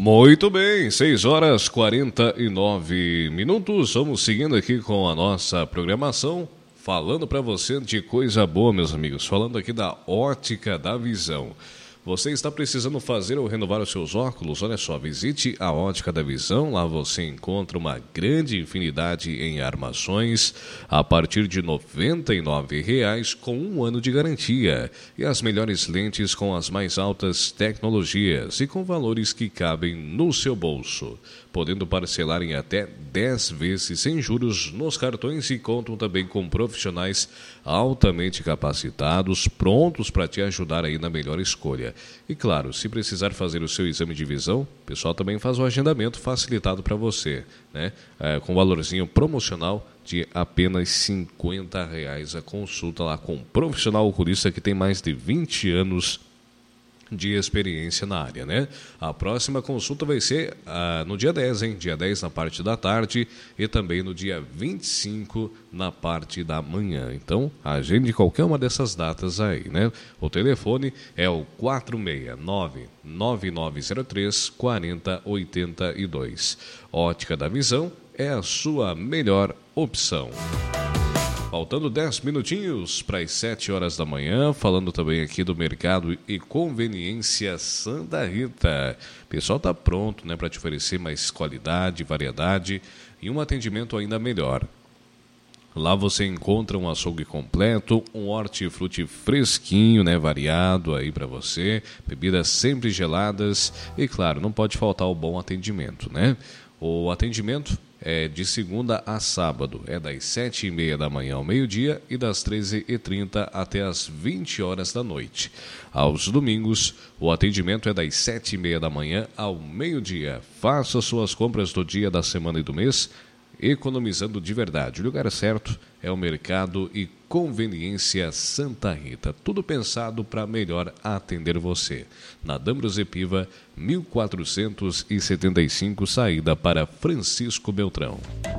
Muito bem, 6h49. Vamos seguindo aqui com a nossa programação, falando para você de coisa boa, meus amigos. Falando aqui da Ótica da Visão. Você está precisando fazer ou renovar os seus óculos? Olha só, visite a Ótica da Visão. Lá você encontra uma grande infinidade em armações a partir de R$ 99,00 com 1 ano de garantia. E as melhores lentes com as mais altas tecnologias e com valores que cabem no seu bolso, podendo parcelar em até 10 vezes sem juros nos cartões e contam também com profissionais altamente capacitados, prontos para te ajudar aí na melhor escolha. E claro, se precisar fazer o seu exame de visão, o pessoal também faz o agendamento facilitado para você, né? Com valorzinho promocional de apenas R$ 50,00 a consulta lá com um profissional oculista que tem mais de 20 anos de experiência na área, né? A próxima consulta vai ser no dia 10, hein? Dia 10 na parte da tarde e também no dia 25 na parte da manhã. Então, agende qualquer uma dessas datas aí, né? O telefone é o 469-9903-4082. Ótica da Visão é a sua melhor opção. Faltando 10 minutinhos para as 7 horas da manhã, falando também aqui do Mercado e Conveniência Santa Rita. O pessoal está pronto, né, para te oferecer mais qualidade, variedade e um atendimento ainda melhor. Lá você encontra um açougue completo, um hortifruti fresquinho, né, variado aí para você, bebidas sempre geladas e, claro, não pode faltar o bom atendimento, né? O atendimento é de segunda a sábado, é das 7h30 da manhã ao meio-dia e das 13h30 até as 20 horas da noite. Aos domingos, o atendimento é das 7h30 da manhã ao meio-dia. Faça suas compras do dia, da semana e do mês, economizando de verdade. O lugar certo é o Mercado e Conveniência Santa Rita. Tudo pensado para melhor atender você. Na D'Ambrosio Piva, 1475, saída para Francisco Beltrão.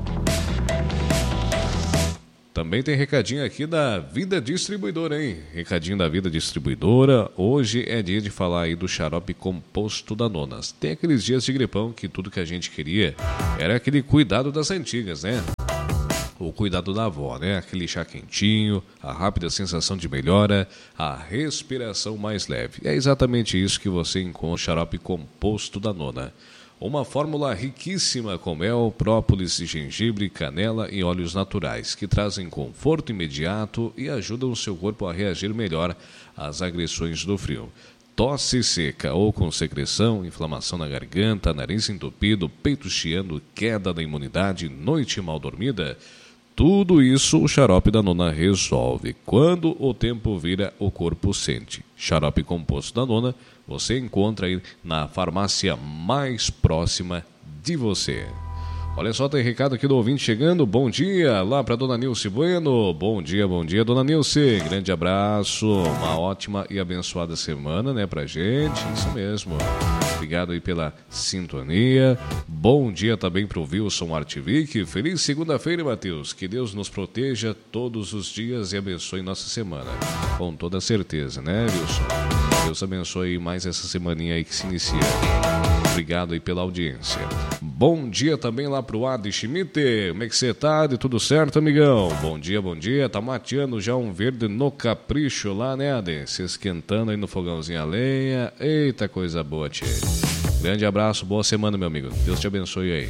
Também tem recadinho aqui da Vida Distribuidora, hein? Recadinho da Vida Distribuidora. Hoje é dia de falar aí do xarope composto da Nonas. Tem aqueles dias de gripão que tudo que a gente queria era aquele cuidado das antigas, né? O cuidado da avó, né? Aquele chá quentinho, a rápida sensação de melhora, a respiração mais leve. É exatamente isso que você encontra no xarope composto da Nona. Uma fórmula riquíssima com mel, própolis, gengibre, canela e óleos naturais, que trazem conforto imediato e ajudam o seu corpo a reagir melhor às agressões do frio. Tosse seca ou com secreção, inflamação na garganta, nariz entupido, peito chiando, queda da imunidade, noite mal dormida... Tudo isso o xarope da Nona resolve. Quando o tempo vira, o corpo sente. Xarope composto da Nona você encontra aí na farmácia mais próxima de você. Olha só, tem recado aqui do ouvinte chegando. Bom dia, lá para Dona Nilce Bueno. Bom dia, Dona Nilce. Grande abraço, uma ótima e abençoada semana, né, pra gente. Isso mesmo. Obrigado aí pela sintonia. Bom dia também pro Wilson Artvic. Feliz segunda-feira, Matheus. Que Deus nos proteja todos os dias e abençoe nossa semana. Com toda certeza, né, Wilson? Deus abençoe mais essa semaninha aí que se inicia. Obrigado aí pela audiência. Bom dia também lá pro Adi Schmidt. Como é que você tá? De tudo certo, amigão? Bom dia. Tá mateando já um verde no capricho lá, né, Adi? Se esquentando aí no fogãozinho a lenha. Eita, coisa boa, tchê. Grande abraço, boa semana, meu amigo. Deus te abençoe aí.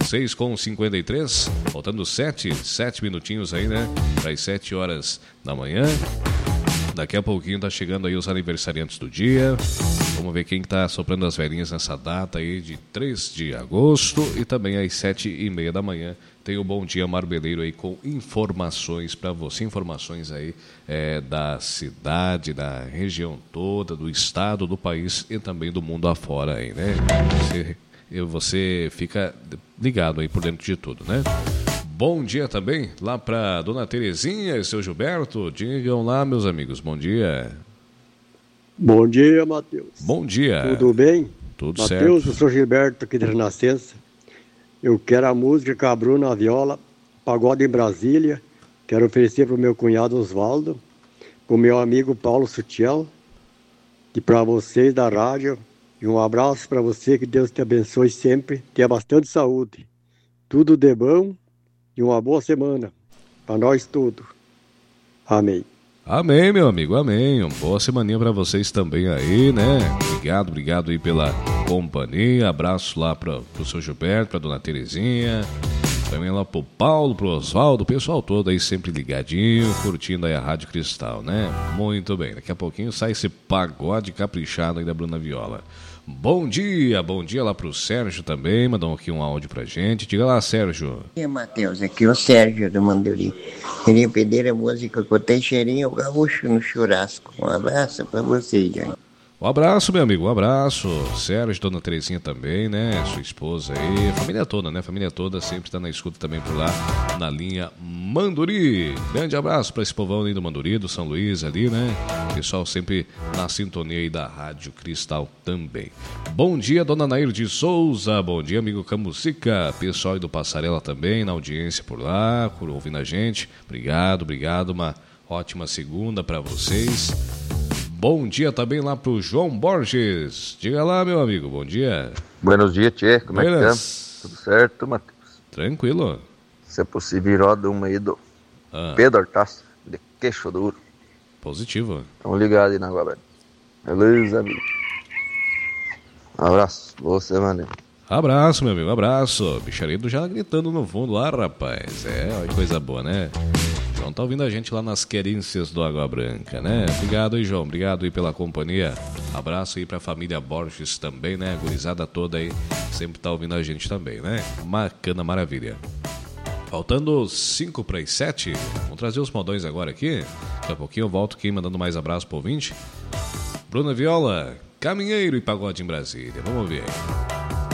6h53, faltando 7 minutinhos aí, né? Para as 7 horas da manhã. Daqui a pouquinho tá chegando aí os aniversariantes do dia. Vamos ver quem tá soprando as velhinhas nessa data aí de 3 de agosto. E também às 7h30 da manhã tem o Bom Dia Marbeleiro aí com informações para você. Informações aí da cidade, da região toda, do estado, do país e também do mundo afora aí, né? Você fica ligado aí por dentro de tudo, né? Bom dia também lá para Dona Terezinha e seu Gilberto. Digam lá, meus amigos. Bom dia. Bom dia, Matheus. Bom dia. Tudo bem? Tudo certo. Matheus, eu sou Gilberto aqui da Renascença. Eu quero a música com a Bruna Viola, Pagode em Brasília. Quero oferecer para o meu cunhado Osvaldo, para o meu amigo Paulo Sutiel, e para vocês da rádio, E um abraço para você, que Deus te abençoe sempre. Tenha bastante saúde. Tudo de bom e uma boa semana para nós todos. Amém. Amém, meu amigo, amém. Uma boa semaninha para vocês também aí, né? Obrigado aí pela companhia. Abraço lá pro seu Gilberto, pra dona Terezinha. Também lá pro Paulo, pro Oswaldo, o pessoal todo aí sempre ligadinho, curtindo aí a Rádio Cristal, né? Muito bem, daqui a pouquinho sai esse pagode caprichado aí da Bruna Viola. Bom dia lá pro Sérgio também, mandou aqui um áudio pra gente. Diga lá, Sérgio. E Matheus, aqui é o Sérgio do Manduri. Queria pedir a música que eu tenho cheirinho o gaúcho no churrasco. Um abraço pra vocês, Johnny. Um abraço, meu amigo, um abraço. Sérgio, dona Terezinha também, né? Sua esposa aí, família toda, né? Família toda sempre está na escuta também por lá, na linha Manduri. Grande abraço para esse povão aí do Manduri, do São Luís ali, né? Pessoal sempre na sintonia aí da Rádio Cristal também. Bom dia, dona Nair de Souza. Bom dia, amigo Camusica. Pessoal aí do Passarela também, na audiência por lá, ouvindo a gente. Obrigado. Uma ótima segunda para vocês. Bom dia também lá pro João Borges. Diga lá, meu amigo, bom dia. Buenos dias, tchê. Como é que tá? Tudo certo, Matheus? Tranquilo. Se é possível, roda uma aí do Pedro Artaço, de queixo duro. Positivo. Tamo ligado aí na Água Branca. Beleza, amigo? Um abraço, boa semana. Abraço, meu amigo, abraço. Bicharedo já gritando no fundo lá, rapaz. Olha que coisa boa, né? João tá ouvindo a gente lá nas querências do Água Branca, né? Obrigado aí, João. Obrigado aí pela companhia. Abraço aí pra família Borges também, né? A gurizada toda aí sempre tá ouvindo a gente também, né? Bacana, maravilha. Faltando 5 para as 7. Vamos trazer os modões agora aqui. Daqui a pouquinho eu volto aqui mandando mais abraço pro ouvinte. Bruna Viola, Caminheiro e Pagode em Brasília. Vamos ver aí.